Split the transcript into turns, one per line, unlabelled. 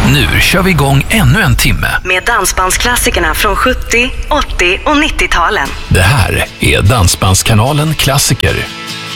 Nu kör vi igång ännu en timme
med dansbandsklassikerna från 70, 80 och 90-talen.
Det här är Dansbandskanalen Klassiker.